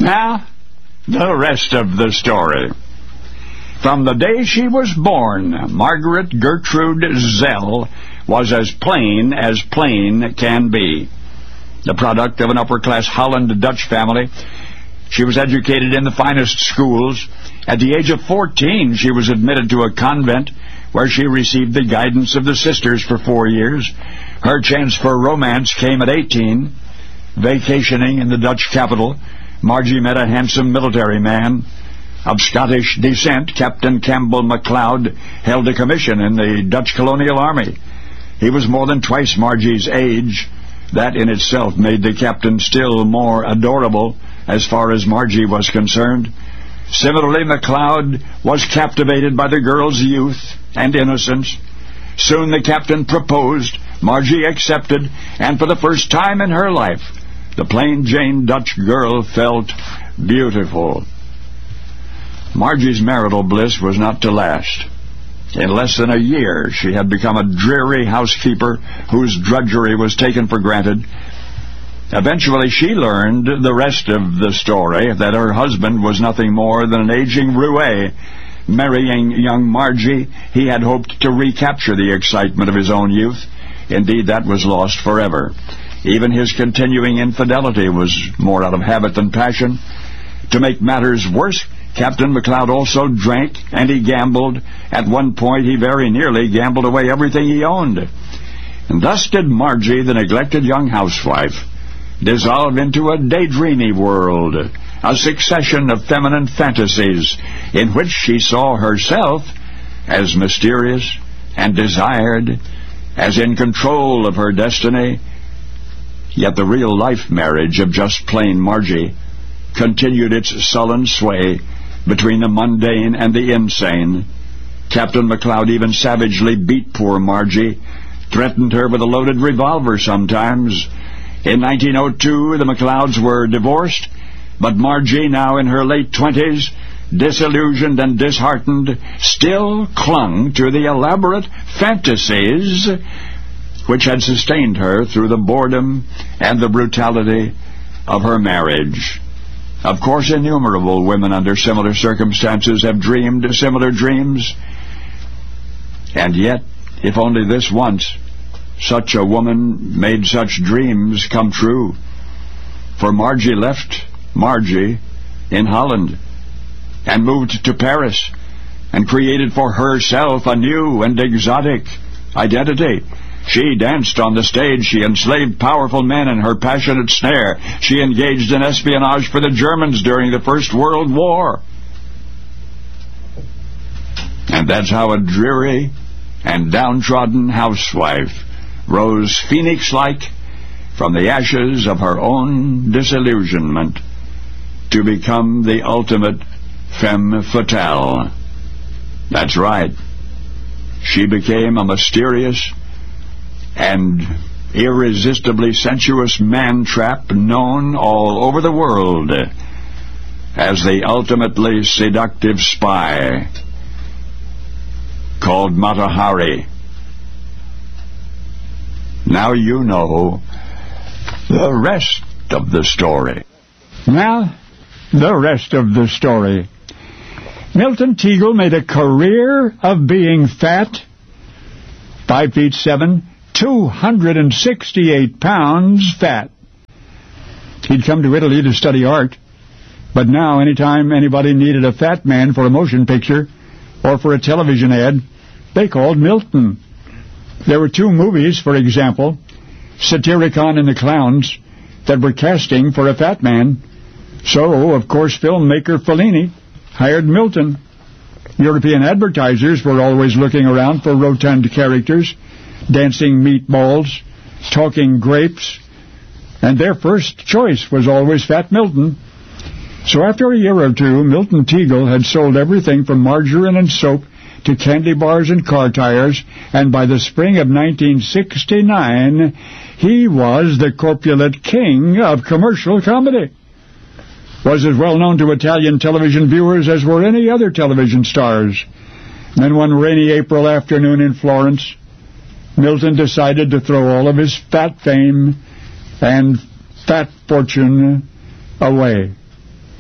Now, the rest of the story. From the day she was born, Margaret Gertrude Zell was as plain can be. The product of an upper-class Holland Dutch family, she was educated in the finest schools. At the age of 14, she was admitted to a convent where she received the guidance of the sisters for 4 years. Her chance for romance came at 18. Vacationing in the Dutch capital, Margie met a handsome military man of Scottish descent. Captain Campbell MacLeod held a commission in the Dutch colonial army. He was more than twice Margie's age. That in itself made the captain still more adorable as far as Margie was concerned. Similarly, MacLeod was captivated by the girl's youth and innocence. Soon the captain proposed, Margie accepted, and for the first time in her life, the plain Jane Dutch girl felt beautiful. Margie's marital bliss was not to last. In less than a year, she had become a dreary housekeeper whose drudgery was taken for granted. Eventually, she learned the rest of the story, that her husband was nothing more than an aging roue. Marrying young Margie, he had hoped to recapture the excitement of his own youth. Indeed, that was lost forever. Even his continuing infidelity was more out of habit than passion. To make matters worse, Captain MacLeod also drank, and he gambled. At one point, he very nearly gambled away everything he owned. And thus did Margie, the neglected young housewife, dissolve into a daydreamy world, a succession of feminine fantasies in which she saw herself as mysterious and desired, as in control of her destiny. Yet the real-life marriage of just plain Margie continued its sullen sway between the mundane and the insane. Captain MacLeod even savagely beat poor Margie, threatened her with a loaded revolver sometimes. In 1902, the MacLeods were divorced, but Margie, now in her late 20s, disillusioned and disheartened, still clung to the elaborate fantasies which had sustained her through the boredom and the brutality of her marriage. Of course, innumerable women under similar circumstances have dreamed similar dreams. And yet, if only this once, such a woman made such dreams come true. For Margie left Margie in Holland and moved to Paris and created for herself a new and exotic identity. She danced on the stage. She enslaved powerful men in her passionate snare. She engaged in espionage for the Germans during the First World War. And that's how a dreary and downtrodden housewife rose phoenix-like from the ashes of her own disillusionment to become the ultimate femme fatale. That's right. She became a mysterious and irresistibly sensuous man-trap known all over the world as the ultimately seductive spy called Mata Hari. Now you know the rest of the story. Now, the rest of the story. Milton Teagle made a career of being fat, 5'7", 268 pounds fat. He'd come to Italy to study art, but now anytime anybody needed a fat man for a motion picture or for a television ad, they called Milton. There were 2 movies, for example, Satyricon and the Clowns, that were casting for a fat man. So, of course, filmmaker Fellini hired Milton. European advertisers were always looking around for rotund characters, dancing meatballs, talking grapes, and their first choice was always Fat Milton. So after a year or two, Milton Teagle had sold everything from margarine and soap to candy bars and car tires, and by the spring of 1969, he was the corpulent king of commercial comedy. Was as well known to Italian television viewers as were any other television stars. Then one rainy April afternoon in Florence, Milton decided to throw all of his fat fame and fat fortune away.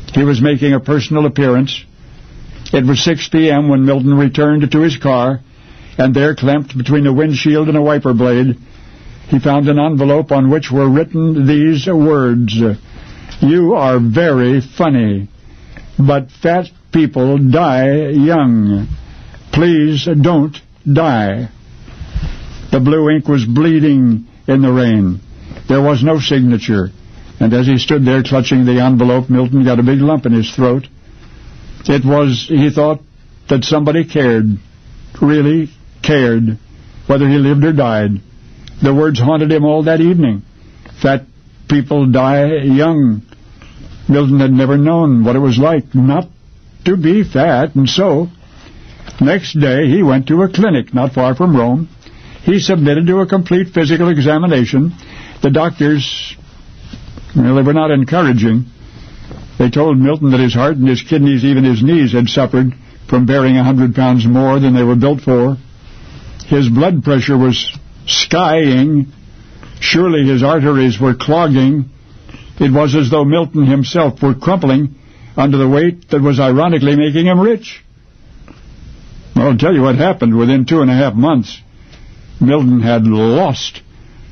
He was making a personal appearance. It was 6 p.m. when Milton returned to his car, and there, clamped between a windshield and a wiper blade, he found an envelope on which were written these words: "You are very funny, but fat people die young. Please don't die." The blue ink was bleeding in the rain. There was no signature, and as he stood there clutching the envelope, Milton got a big lump in his throat. It was, he thought, that somebody cared, really cared, whether he lived or died. The words haunted him all that evening. Fat people die young. Milton had never known what it was like not to be fat, and so, next day, he went to a clinic not far from Rome. He submitted to a complete physical examination. The doctors, well, they were not encouraging. They told Milton that his heart and his kidneys, even his knees, had suffered from bearing 100 pounds more than they were built for. His blood pressure was skying. Surely his arteries were clogging. It was as though Milton himself were crumpling under the weight that was ironically making him rich. Well, I'll tell you what happened. Within 2.5 months, Milton had lost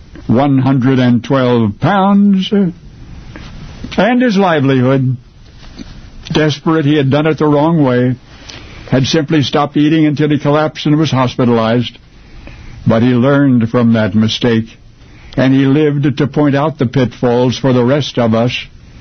112 pounds and his livelihood. Desperate, he had done it the wrong way, had simply stopped eating until he collapsed and was hospitalized. But he learned from that mistake, and he lived to point out the pitfalls for the rest of us.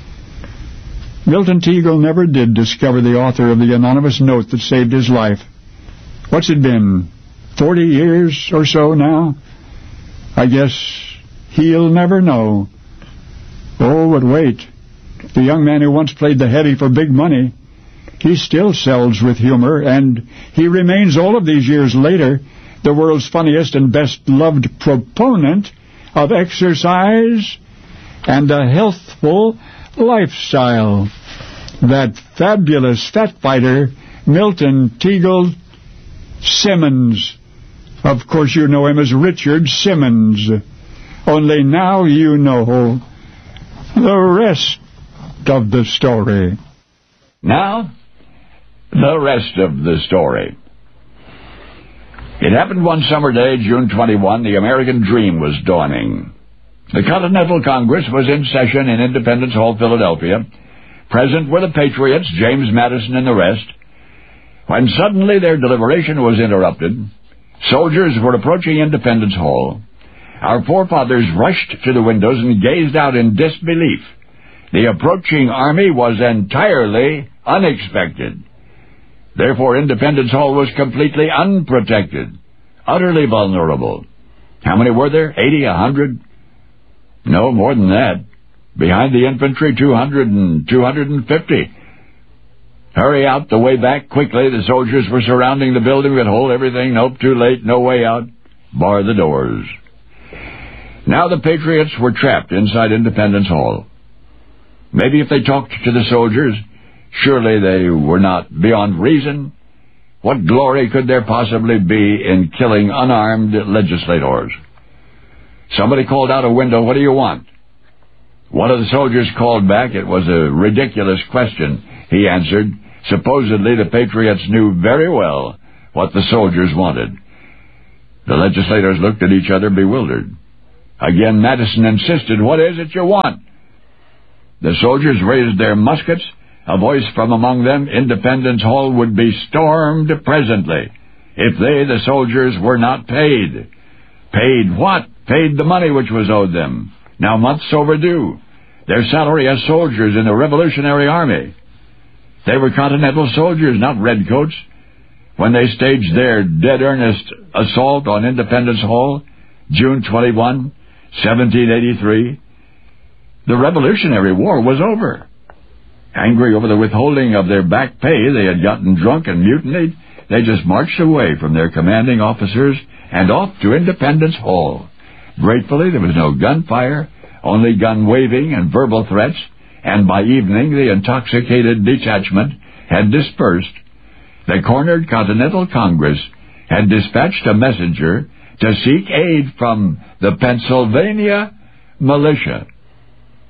Milton Teagle never did discover the author of the anonymous note that saved his life. What's it been, 40 years or so now? I guess he'll never know. Oh, but wait. The young man who once played the heavy for big money, he still sells with humor, and he remains all of these years later the world's funniest and best-loved proponent of exercise and a healthful lifestyle. That fabulous fat fighter, Milton Teagle Simmons. Of course, you know him as Richard Simmons. Only now you know the rest of the story. Now, the rest of the story. It happened one summer day, June 21, the American dream was dawning. The Continental Congress was in session in Independence Hall, Philadelphia. Present were the Patriots, James Madison and the rest. When suddenly their deliberation was interrupted, soldiers were approaching Independence Hall. Our forefathers rushed to the windows and gazed out in disbelief. The approaching army was entirely unexpected. Therefore, Independence Hall was completely unprotected, utterly vulnerable. How many were there? 80, 100? No, more than that. Behind the infantry, 200 and 250. Hurry out the way back quickly. The soldiers were surrounding the building that hold everything. Nope, too late, no way out. Bar the doors. Now the Patriots were trapped inside Independence Hall. Maybe if they talked to the soldiers, surely they were not beyond reason. What glory could there possibly be in killing unarmed legislators? Somebody called out a window, "What do you want?" One of the soldiers called back. It was a ridiculous question, he answered. Supposedly the Patriots knew very well what the soldiers wanted. The legislators looked at each other bewildered. Again Madison insisted, "What is it you want?" The soldiers raised their muskets. A voice from among them, "Independence Hall would be stormed presently if they, the soldiers, were not paid." Paid what? Paid the money which was owed them, now months overdue. Their salary as soldiers in the Revolutionary Army. They were Continental soldiers, not redcoats. When they staged their dead-earnest assault on Independence Hall, June 21, 1783, the Revolutionary War was over. Angry over the withholding of their back pay, they had gotten drunk and mutinied. They just marched away from their commanding officers and off to Independence Hall. Gratefully, there was no gunfire, only gun-waving and verbal threats, and by evening the intoxicated detachment had dispersed. The cornered Continental Congress had dispatched a messenger to seek aid from the Pennsylvania militia.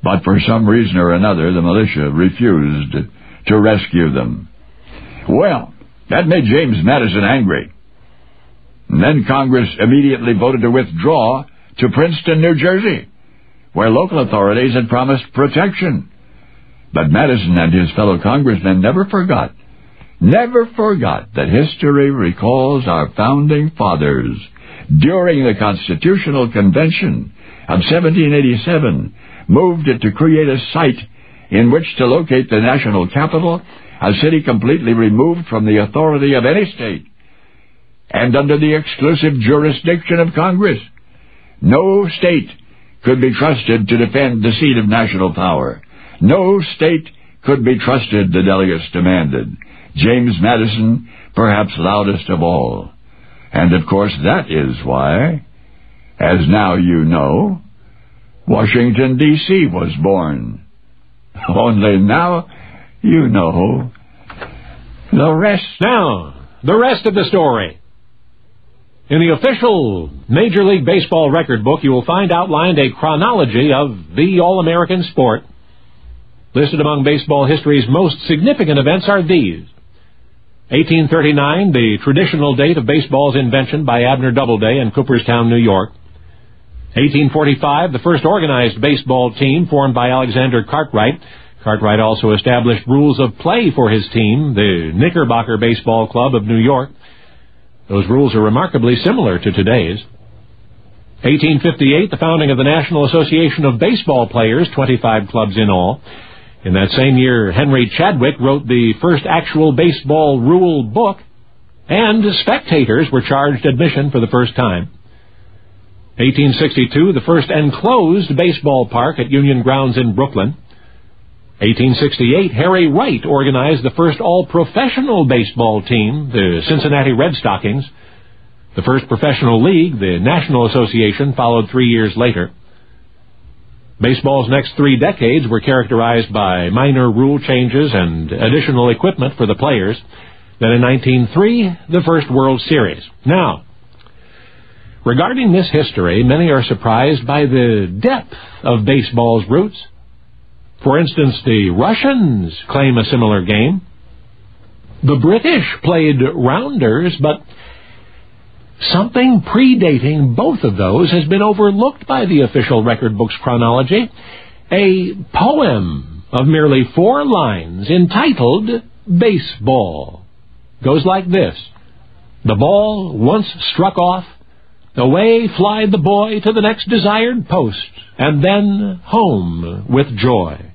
but for some reason or another, the militia refused to rescue them. Well, that made James Madison angry. And then Congress immediately voted to withdraw to Princeton, New Jersey, where local authorities had promised protection. But Madison and his fellow congressmen never forgot that history recalls our founding fathers. During the Constitutional Convention of 1787, moved to create a site in which to locate the national capital, a city completely removed from the authority of any state and under the exclusive jurisdiction of Congress. No state could be trusted to defend the seat of national power. No state could be trusted, the delegates demanded. James Madison, perhaps loudest of all. And of course that is why, as now you know, Washington, D.C. was born. Only now you know the rest. Now, the rest of the story. In the official Major League Baseball record book, you will find outlined a chronology of the All-American sport. Listed among baseball history's most significant events are these. 1839, the traditional date of baseball's invention by Abner Doubleday in Cooperstown, New York. 1845, the first organized baseball team formed by Alexander Cartwright. Cartwright also established rules of play for his team, the Knickerbocker Baseball Club of New York. Those rules are remarkably similar to today's. 1858, the founding of the National Association of Baseball Players, 25 clubs in all. In that same year, Henry Chadwick wrote the first actual baseball rule book, and spectators were charged admission for the first time. 1862, the first enclosed baseball park at Union Grounds in Brooklyn. 1868, Harry Wright organized the first all-professional baseball team, the Cincinnati Red Stockings. The first professional league, the National Association, followed 3 years later. Baseball's next 3 decades were characterized by minor rule changes and additional equipment for the players. Then in 1903, the first World Series. Now, regarding this history, many are surprised by the depth of baseball's roots. For instance, the Russians claim a similar game. The British played rounders, but something predating both of those has been overlooked by the official record book's chronology. A poem of merely 4 lines entitled Baseball goes like this. The ball once struck off, away flied the boy to the next desired post, and then home with joy.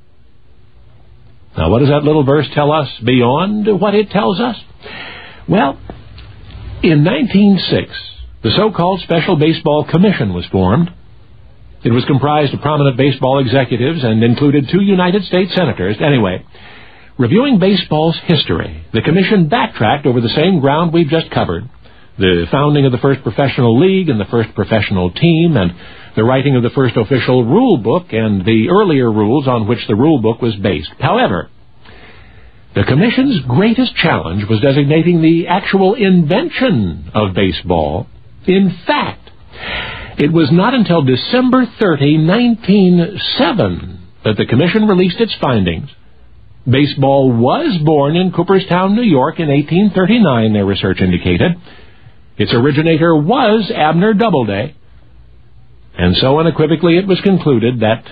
Now, what does that little verse tell us beyond what it tells us? Well, in 1906, the so-called Special Baseball Commission was formed. It was comprised of prominent baseball executives and included 2 United States senators. Anyway, reviewing baseball's history, the commission backtracked over the same ground we've just covered. The founding of the first professional league and the first professional team, and the writing of the first official rule book and the earlier rules on which the rule book was based. However, the Commission's greatest challenge was designating the actual invention of baseball. In fact, it was not until December 30, 1907, that the Commission released its findings. Baseball was born in Cooperstown, New York in 1839, their research indicated. Its originator was Abner Doubleday. And so unequivocally it was concluded that